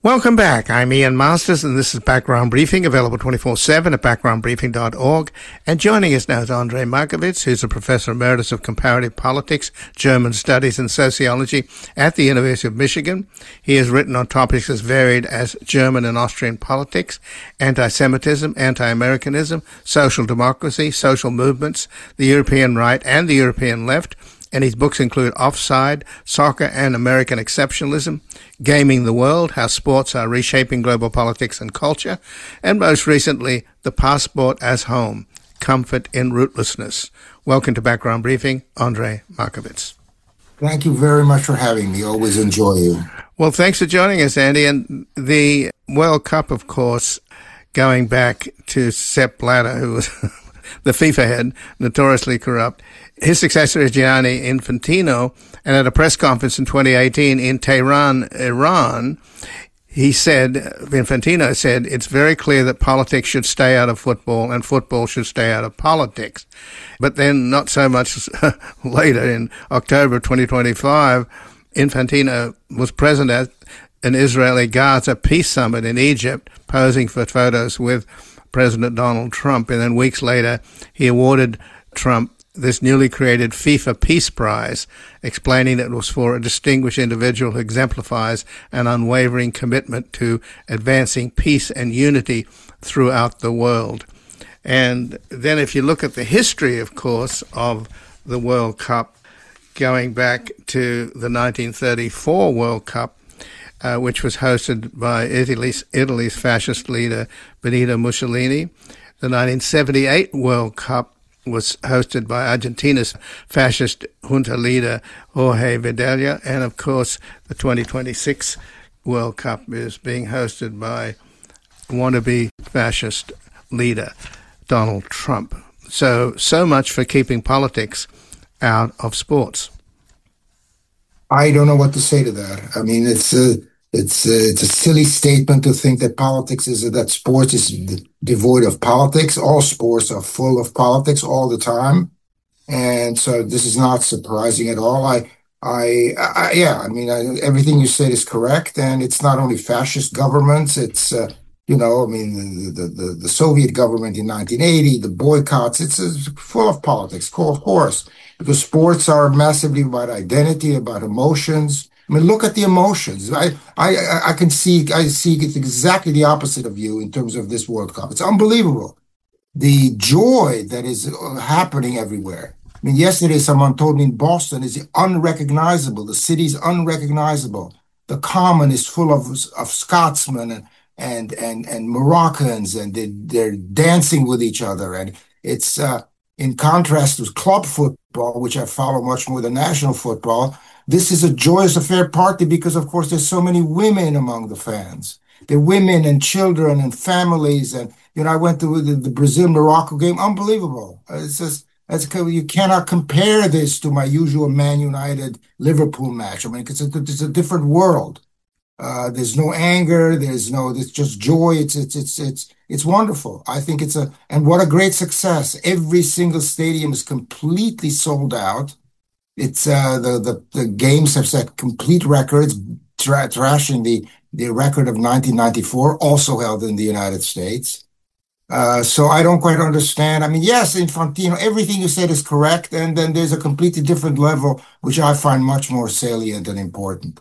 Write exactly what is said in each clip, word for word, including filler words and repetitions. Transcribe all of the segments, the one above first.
Welcome back. I'm Ian Masters, and this is Background Briefing, available twenty-four seven at background briefing dot org. And joining us now is Andrej Markovits, who's a professor emeritus of comparative politics, German studies, and sociology at the University of Michigan. He has written on topics as varied as German and Austrian politics, anti-Semitism, anti-Americanism, social democracy, social movements, the European right and the European left. And his books include Offside, Soccer and American Exceptionalism, Gaming the World, How Sports Are Reshaping Global Politics and Culture, and most recently, The Passport as Home, Comfort in Rootlessness. Welcome to Background Briefing, Andrej Markovits. Thank you very much for having me. Always enjoy you. Well, thanks for joining us, Andy. And the World Cup, of course, going back to Sepp Blatter, who was the FIFA head, notoriously corrupt. His successor is Gianni Infantino, and at a press conference in twenty eighteen in Tehran, Iran, he said, Infantino said, it's very clear that politics should stay out of football and football should stay out of politics. But then not so much later, in October twenty twenty-five, Infantino was present at an Israeli-Gaza peace summit in Egypt, posing for photos with President Donald Trump. And then weeks later, he awarded Trump this newly created FIFA Peace Prize, explaining that it was for a distinguished individual who exemplifies an unwavering commitment to advancing peace and unity throughout the world. And then if you look at the history, of course, of the World Cup, going back to the nineteen thirty-four World Cup, uh, which was hosted by Italy's, Italy's fascist leader Benito Mussolini, the nineteen seventy-eight World Cup was hosted by Argentina's fascist junta leader Jorge Videla, and of course the twenty twenty-six World Cup is being hosted by wannabe fascist leader Donald Trump. So, so much for keeping politics out of sports. I don't know what to say to that. I mean, it's a it's a, it's a silly statement to think that politics is that sports is devoid of politics. All sports are full of politics all the time, and so this is not surprising at all. I, I, I yeah, I mean, I, everything you said is correct, and it's not only fascist governments. It's uh, you know, I mean, the, the the Soviet government in nineteen eighty, the boycotts. It's, it's full of politics, of course, because sports are massively about identity, about emotions. I mean, look at the emotions. I, I, I can see, I see it's exactly the opposite of you in terms of this World Cup. It's unbelievable. The joy that is happening everywhere. I mean, yesterday someone told me in Boston is unrecognizable. The city's unrecognizable. The common is full of, of Scotsmen and, and, and, and Moroccans, and they, they're dancing with each other. And it's, uh, in contrast to club football, which I follow much more than national football. This is a joyous affair, partly because, of course, there's so many women among the fans. There are women and children and families. And, you know, I went to the, the Brazil-Morocco game. Unbelievable. It's just, it's, you cannot compare this to my usual Man United-Liverpool match. I mean, it's a, it's a different world. Uh, there's no anger. There's no, it's just joy. It's, it's, it's, it's, it's wonderful. I think it's a, and what a great success. Every single stadium is completely sold out. It's uh, the, the the games have set complete records, tra- trashing the, the record of nineteen ninety-four, also held in the United States. Uh, so I don't quite understand. I mean, yes, Infantino, everything you said is correct, and then there's a completely different level, which I find much more salient and important.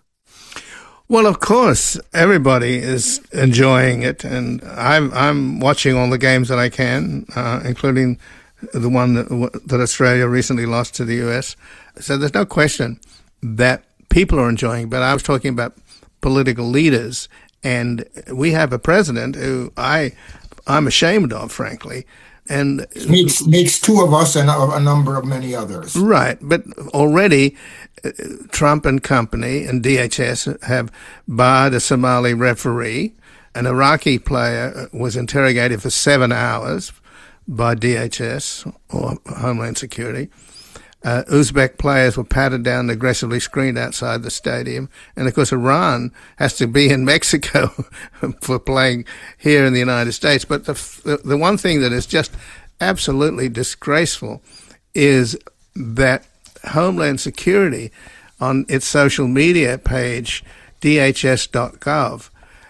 Well, of course, everybody is enjoying it, and I'm I'm watching all the games that I can, uh, including the one that, that Australia recently lost to the U S. So there's no question that people are enjoying, but I was talking about political leaders, and we have a president who I, I'm ashamed of, frankly. And makes, makes two of us and a, a number of many others. Right, but already uh, Trump and company and D H S have barred a Somali referee. An Iraqi player was interrogated for seven hours by D H S, or Homeland Security. Uh, Uzbek players were patted down and aggressively screened outside the stadium. And, of course, Iran has to be in Mexico for playing here in the United States. But the, the the one thing that is just absolutely disgraceful is that Homeland Security, on its social media page, D H S dot gov,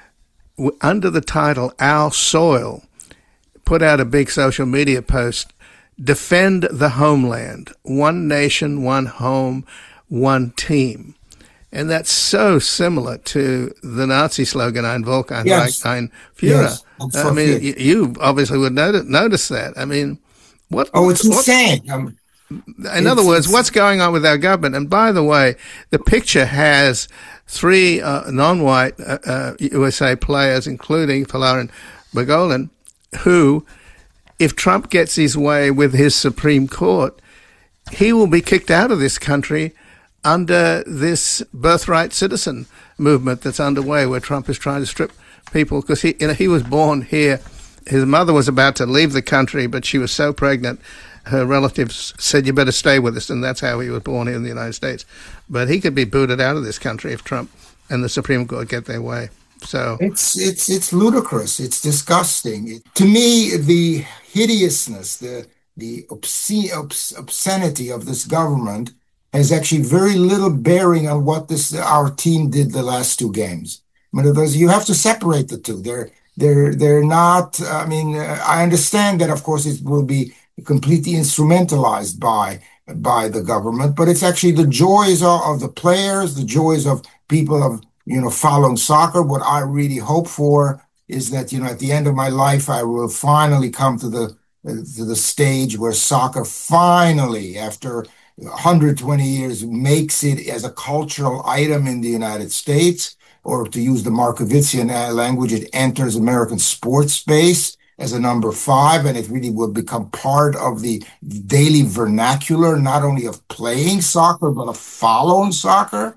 w- under the title Our Soil, put out a big social media post, defend the homeland, one nation, one home, one team. And that's so similar to the Nazi slogan, Ein Volk, ein Yes. Reich, ein Führer. Yes. I mean, you, you obviously would notice, notice that. I mean, what? Oh, it's what, insane. Um, in other words, what's going on with our government? And by the way, the picture has three uh, non-white uh, uh, U S A players, including Folarin Balogun, who, if Trump gets his way with his Supreme Court, he will be kicked out of this country under this birthright citizen movement that's underway, where Trump is trying to strip people, because he, you know, he was born here. His mother was about to leave the country, but she was so pregnant, her relatives said, you better stay with us, and that's how he was born here in the United States. But he could be booted out of this country if Trump and the Supreme Court get their way. So it's it's it's ludicrous. It's disgusting. It, to me, the hideousness, the the obscene, obs, obscenity of this government has actually very little bearing on what this our team did the last two games. I mean, those, you have to separate the two. They're they're they're not. I mean, uh, I understand that, of course, it will be completely instrumentalized by by the government, but it's actually the joys of, of the players, the joys of people of you know following soccer. What I really hope for is that you know at the end of my life, I will finally come to the uh, to the stage where soccer finally, after one hundred twenty years, makes it as a cultural item in the United States, or to use the Markovitzian language, it enters American sports space as a number five, and it really will become part of the daily vernacular, not only of playing soccer, but of following soccer.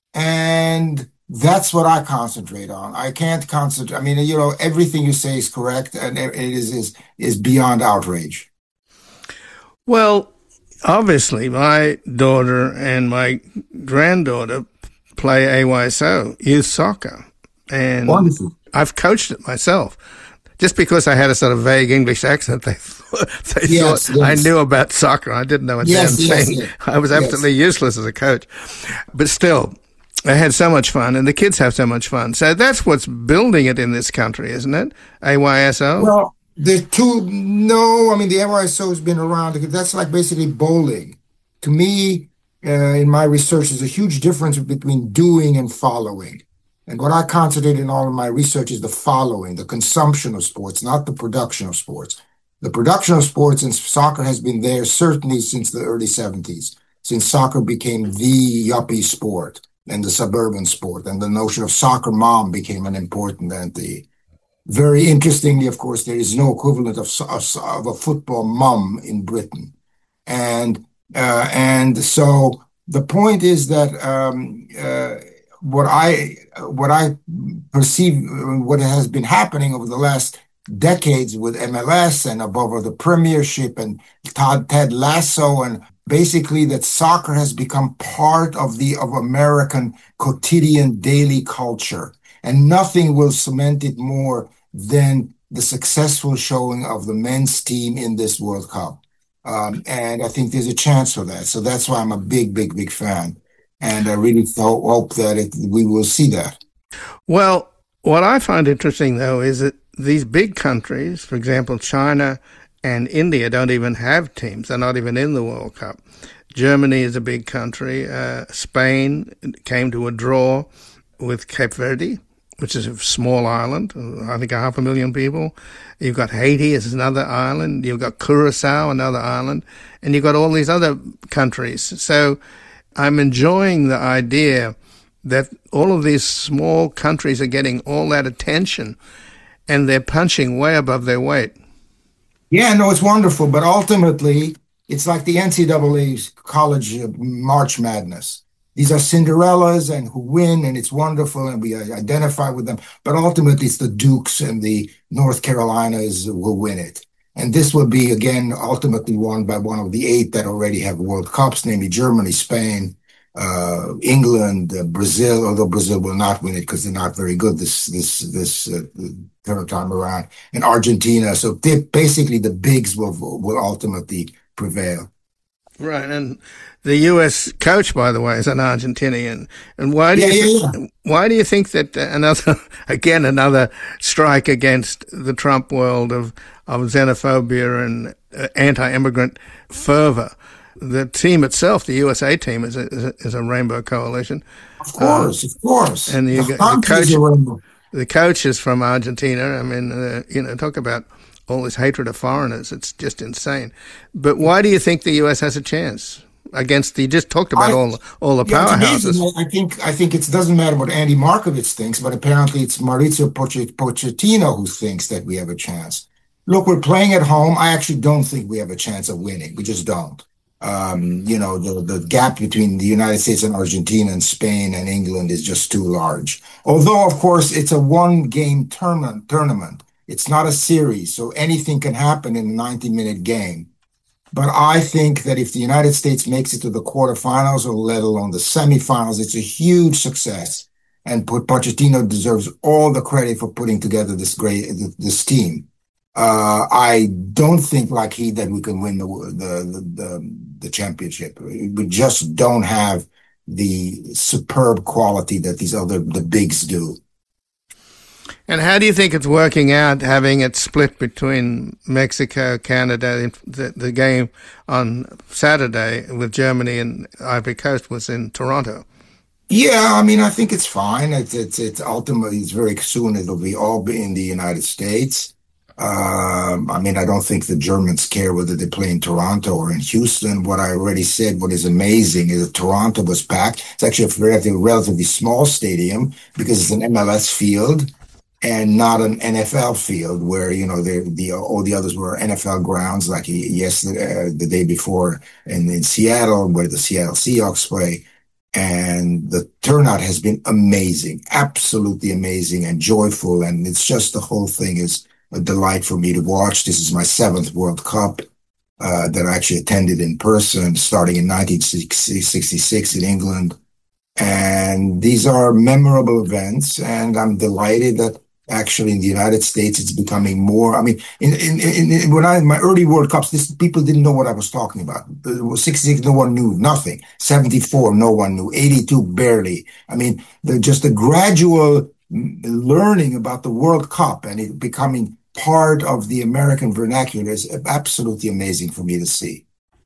And that's what I concentrate on. I can't concentrate. I mean, you know, everything you say is correct, and it is is, is beyond outrage. Well, obviously, my daughter and my granddaughter play A Y S O, youth soccer. And Wonderful. I've coached it myself. Just because I had a sort of vague English accent, they, they yes, thought yes. I knew about soccer. I didn't know a yes, damn yes, thing. yes. I was absolutely yes. useless as a coach. But still, I had so much fun, and the kids have so much fun. So that's what's building it in this country, isn't it? A Y S O? Well, the two, no, I mean, the A Y S O has been around. That's like basically bowling. To me, uh, in my research, there's a huge difference between doing and following. And what I concentrate in all of my research is the following, the consumption of sports, not the production of sports. The production of sports in soccer has been there certainly since the early seventies, since soccer became the yuppie sport and the suburban sport, and the notion of soccer mom became an important entity. Very interestingly, of course, there is no equivalent of, of, of a football mum in Britain. And uh, and so the point is that um, uh, what I what I perceive, what has been happening over the last decades with M L S and above all the Premiership and Todd, Ted Lasso, and basically that soccer has become part of the of American quotidian daily culture, and nothing will cement it more than the successful showing of the men's team in this World Cup. Um, and I think there's a chance for that. So that's why I'm a big, big, big fan. And I really th- hope that it, we will see that. Well, what I find interesting, though, is that these big countries, for example, China and India, don't even have teams. They're not even in the World Cup. Germany is a big country. Uh, Spain came to a draw with Cape Verde, which is a small island, I think a half a million people. You've got Haiti as another island. You've got Curacao, another island. And you've got all these other countries. So I'm enjoying the idea that all of these small countries are getting all that attention, and they're punching way above their weight. Yeah, no, it's wonderful. But ultimately, it's like the N C double A's college March Madness. These are Cinderellas and who win, and it's wonderful, and we identify with them. But ultimately, it's the Dukes and the North Carolinas who will win it. And this will be, again, ultimately won by one of the eight that already have World Cups, namely Germany, Spain, uh, England, uh, Brazil, although Brazil will not win it because they're not very good this this this uh, third time around, and Argentina. So they, basically, the bigs will will ultimately prevail. Right, and the U S coach, by the way, is an Argentinian. And why do Yeah, you yeah, th- yeah. why do you think that another again another strike against the Trump world of of xenophobia and uh, anti-immigrant fervor? The team itself, the U S A team, is a, is a, is a rainbow coalition. Of course, uh, of course. And you The got the country is coach. a rainbow. The coach is from Argentina. I mean, uh, you know, talk about all this hatred of foreigners. It's just insane. But why do you think the U S has a chance against the, you just talked about I, all, all the yeah, powerhouses? I think, I think it doesn't matter what Andy Markovits thinks, but apparently it's Mauricio Pochettino who thinks that we have a chance. Look, we're playing at home. I actually don't think we have a chance of winning. We just don't. Um, you know, the, the gap between the United States and Argentina and Spain and England is just too large. Although, of course, it's a one-game tournament, tournament. It's not a series, so anything can happen in a ninety-minute game. But I think that if the United States makes it to the quarterfinals or let alone the semifinals, it's a huge success. And Pochettino deserves all the credit for putting together this great this team. Uh, I don't think, like he, that we can win the the the, the championship. We just don't have the superb quality that these other the bigs do. And how do you think it's working out, having it split between Mexico, Canada? The, the game on Saturday with Germany and Ivory Coast was in Toronto. Yeah, I mean, I think it's fine. It's it's, it's ultimately, it's very soon it'll be all be in the United States. Um, I mean, I don't think the Germans care whether they play in Toronto or in Houston. What I already said, what is amazing is that Toronto was packed. It's actually a relatively, relatively small stadium because it's an M L S field and not an N F L field where, you know, the, the all the others were N F L grounds like yesterday, uh, the day before in, in Seattle where the Seattle Seahawks play. And the turnout has been amazing, absolutely amazing and joyful. And it's just the whole thing is a delight for me to watch. This is my seventh World Cup uh, that I actually attended in person, starting in nineteen sixty-six in England. And these are memorable events, and I'm delighted that actually in the United States it's becoming more. I mean, in in, in, in when I in my early World Cups, this people didn't know what I was talking about. It was sixty-six, no one knew nothing. seventy-four, no one knew. eighty-two, barely. I mean, the, just a gradual learning about the World Cup and it becoming part of the American vernacular is absolutely amazing for me to see.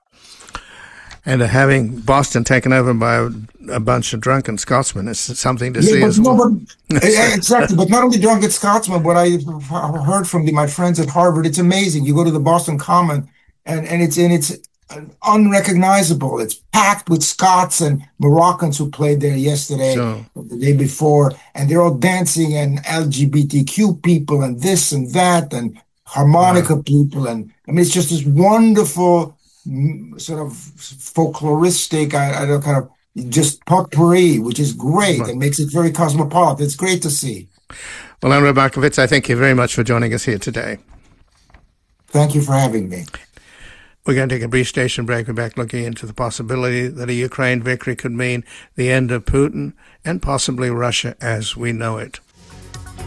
And uh, having Boston taken over by a, a bunch of drunken Scotsmen is something to yeah, see but as no, well. But, exactly, but not only drunken Scotsmen, what I heard from the, my friends at Harvard, it's amazing. You go to the Boston Common and, and it's and it's unrecognizable. It's packed with Scots and Moroccans who played there yesterday, sure. the day before, and they're all dancing and L G B T Q people and this and that and harmonica wow. people. And I mean, it's just this wonderful sort of folkloristic, I, I don't kind of just potpourri, which is great right. and makes it very cosmopolitan. It's great to see. Well, Andrej Markovits, I thank you very much for joining us here today. Thank you for having me. We're going to take a brief station break. We're back looking into the possibility that a Ukraine victory could mean the end of Putin and possibly Russia as we know it.